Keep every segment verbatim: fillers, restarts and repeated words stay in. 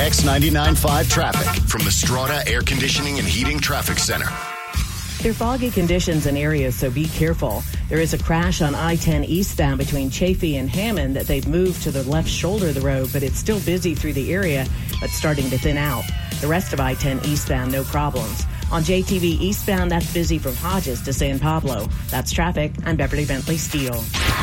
X ninety-nine point five traffic from the Strata Air Conditioning and Heating Traffic Center. There are foggy conditions in areas, so be careful. There is a crash on I ten eastbound between Chaffee and Hammond that they've moved to the left shoulder of the road, but it's still busy through the area, but starting to thin out. The rest of I ten eastbound, no problems. On J T V eastbound, that's busy from Hodges to San Pablo. That's traffic. I'm Beverly Bentley Steele.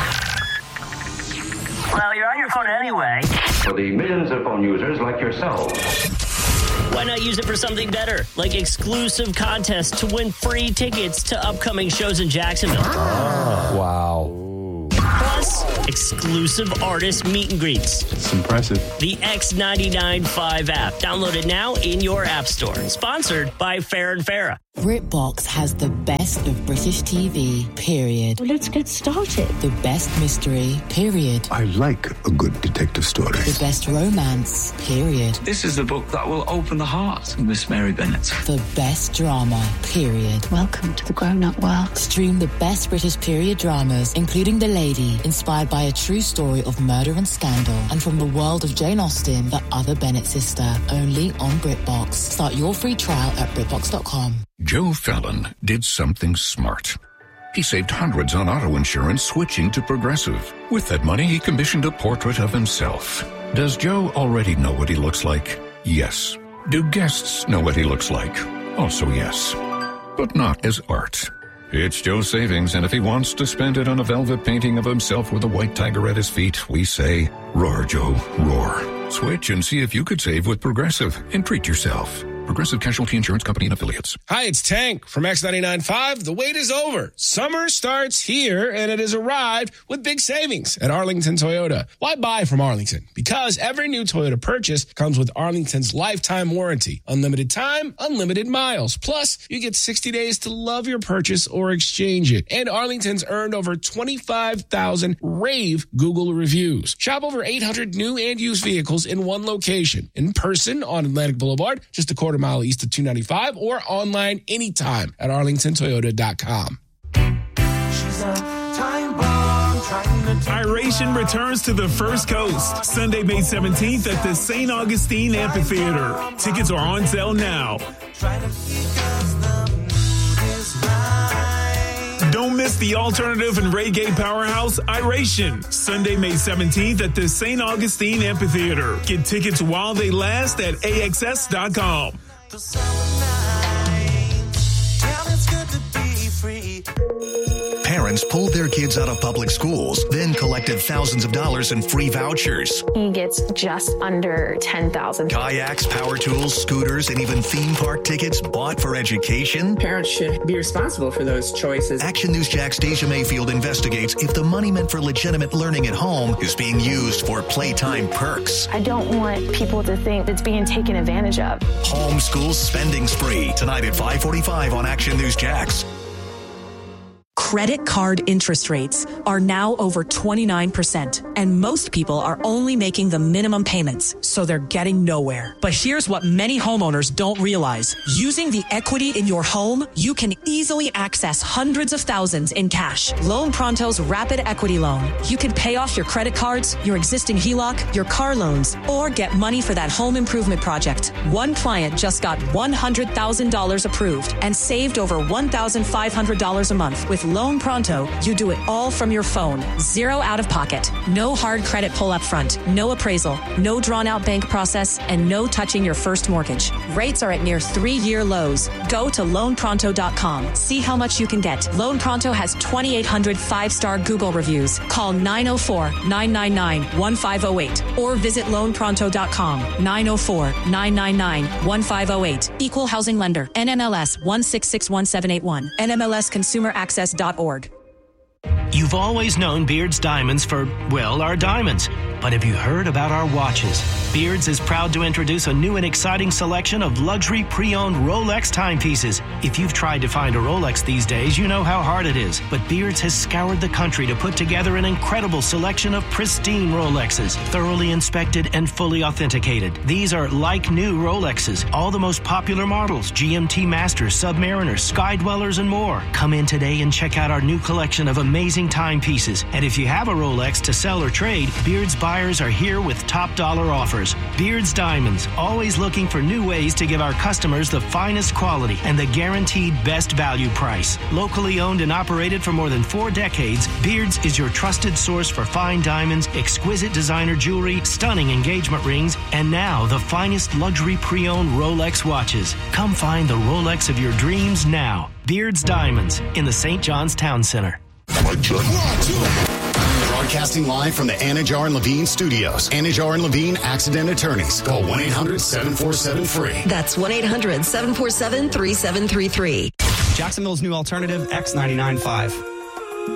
Well, you're on your phone anyway. For the millions of phone users like yourselves. Why not use it for something better, like exclusive contests to win free tickets to upcoming shows in Jacksonville? Oh, wow. Plus, exclusive artist meet and greets. It's impressive. The X ninety-nine point five app. Download it now in your app store. Sponsored by Farrah and Farrah. BritBox has the best of British T V, period. Well, let's get started. The best mystery, period. I like a good detective story. The best romance, period. This is the book that will open the heart of Miss Mary Bennet. The best drama, period. Welcome to the grown-up world. Stream the best British period dramas, including The Lady, inspired by a true story of murder and scandal, and from the world of Jane Austen, the other Bennet sister, only on BritBox. Start your free trial at BritBox dot com. Joe Fallon did something smart. He saved hundreds on auto insurance switching to Progressive. With that money, he commissioned a portrait of himself. Does Joe already know what he looks like? Yes. Do guests know what he looks like? Also yes. But not as art. It's Joe's savings, and if he wants to spend it on a velvet painting of himself with a white tiger at his feet, we say, roar, Joe, roar. Switch and see if you could save with Progressive and treat yourself. Progressive Casualty Insurance Company and Affiliates. Hi, it's Tank from X ninety-nine point five. The wait is over. Summer starts here, and it has arrived with big savings at Arlington Toyota. Why buy from Arlington? Because every new Toyota purchase comes with Arlington's lifetime warranty. Unlimited time, unlimited miles. Plus, you get sixty days to love your purchase or exchange it. And Arlington's earned over twenty-five thousand rave Google reviews. Shop over eight hundred new and used vehicles in one location. In person on Atlantic Boulevard, just a quarter mile east of two ninety-five, or online anytime at arlington toyota dot com. Iration returns to the First Coast Sunday, May seventeenth at the Saint Augustine Amphitheater. Tickets are on sale now. Don't miss the alternative and reggae powerhouse Iration, Sunday, May seventeenth at the Saint Augustine Amphitheater. Get tickets while they last at A X S dot com. Parents pulled their kids out of public schools, then collected thousands of dollars in free vouchers. He gets just under ten thousand dollars. Kayaks, power tools, scooters, and even theme park tickets bought for education. Parents should be responsible for those choices. Action News Jack's Deja Mayfield investigates if the money meant for legitimate learning at home is being used for playtime perks. I don't want people to think it's being taken advantage of. Homeschool spending spree, tonight at five forty-five on Action News Jax. Credit card interest rates are now over twenty-nine percent, and most people are only making the minimum payments, so they're getting nowhere. But here's what many homeowners don't realize. Using the equity in your home, you can easily access hundreds of thousands in cash. Loan Pronto's Rapid Equity Loan. You can pay off your credit cards, your existing H E L O C, your car loans, or get money for that home improvement project. One client just got one hundred thousand dollars approved and saved over one thousand five hundred dollars a month. With Loan Pronto, you do it all from your phone. Zero out of pocket. No hard credit pull up front. No appraisal. No drawn out bank process. And no touching your first mortgage. Rates are at near three-year lows. Go to loan pronto dot com. See how much you can get. Loan Pronto has twenty-eight hundred five-star Google reviews. Call nine oh four, nine nine nine, one five oh eight or visit loan pronto dot com. nine oh four, nine nine nine, one five oh eight. Equal housing lender. N M L S one six six one seven eight one. N M L S consumer access dot org. You've always known Beard's Diamonds for, well, our diamonds. But have you heard about our watches? Beard's is proud to introduce a new and exciting selection of luxury pre-owned Rolex timepieces. If you've tried to find a Rolex these days, you know how hard it is. But Beard's has scoured the country to put together an incredible selection of pristine Rolexes, thoroughly inspected and fully authenticated. These are like new Rolexes, all the most popular models, G M T Masters, Submariners, Sky Dwellers, and more. Come in today and check out our new collection of amazing timepieces. And if you have a Rolex to sell or trade, Beard's buy buyers are here with top dollar offers. Beards Diamonds, always looking for new ways to give our customers the finest quality and the guaranteed best value price. Locally owned and operated for more than four decades, Beards is your trusted source for fine diamonds, exquisite designer jewelry, stunning engagement rings, and now the finest luxury pre-owned Rolex watches. Come find the Rolex of your dreams now. Beards Diamonds in the Saint John's Town Center. Broadcasting live from the Anajar and Levine studios. Anajar and Levine Accident Attorneys. Call one eight hundred seven four seven free. That's one eight hundred seven four seven three seven three three. Jacksonville's new alternative, X ninety-nine point five.